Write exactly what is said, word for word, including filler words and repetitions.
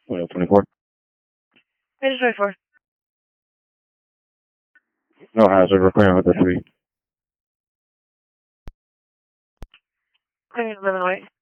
twenty twenty-four. Page twenty-four. No hazard, we're clearing with the three. Clearing eleven white.